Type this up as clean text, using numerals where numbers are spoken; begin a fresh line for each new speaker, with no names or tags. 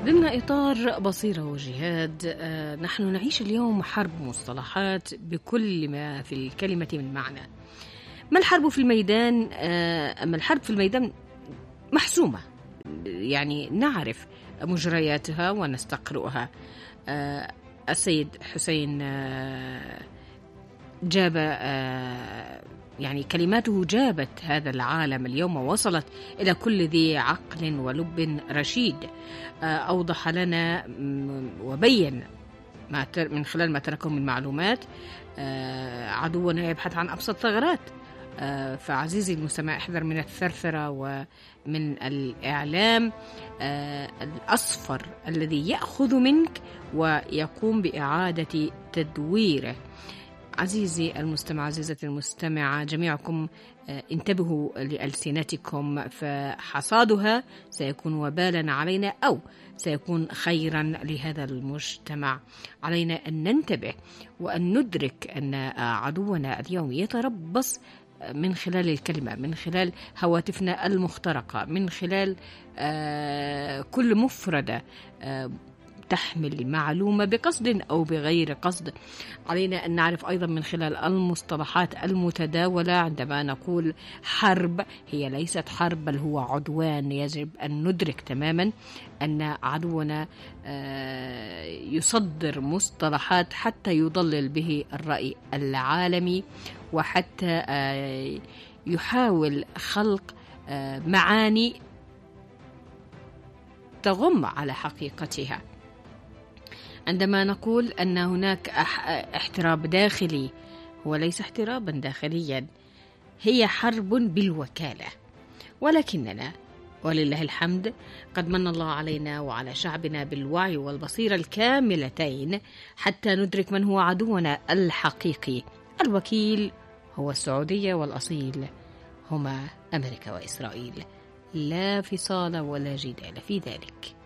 ضمن إطار بصيرة وجهاد، نحن نعيش اليوم حرب مصطلحات بكل ما في الكلمة من معنى. ما الحرب في الميدان؟ أما الحرب في الميدان محسومة، يعني نعرف مجرياتها ونستقرؤها. السيد حسين جاب يعني كلماته جابت هذا العالم اليوم ووصلت إلى كل ذي عقل ولب رشيد. أوضح لنا وبين من خلال ما تركه من معلومات عدونا يبحث عن أبسط ثغرات. فعزيزي المستمع، احذر من الثرثرة ومن الإعلام الأصفر الذي يأخذ منك ويقوم بإعادة تدويره. عزيزي المستمع، عزيزتي المستمعة، جميعكم انتبهوا لألسنتكم، فحصادها سيكون وبالا علينا أو سيكون خيرا لهذا المجتمع. علينا أن ننتبه وأن ندرك أن عدونا اليوم يتربص من خلال الكلمة، من خلال هواتفنا المخترقة، من خلال كل مفردة تحمل معلومة بقصد أو بغير قصد. علينا أن نعرف أيضا من خلال المصطلحات المتداولة عندما نقول حرب، هي ليست حرب بل هو عدوان. يجب أن ندرك تماما أن عدونا يصدر مصطلحات حتى يضلل به الرأي العالمي، وحتى يحاول خلق معاني تغم على حقيقتها. عندما نقول أن هناك احتراب داخلي، هو ليس احترابا داخليا، هي حرب بالوكالة. ولكننا ولله الحمد قد من الله علينا وعلى شعبنا بالوعي والبصيرة الكاملتين حتى ندرك من هو عدونا الحقيقي. الوكيل هو السعودية، والأصيل هما أمريكا وإسرائيل، لا فصال ولا جدال في ذلك.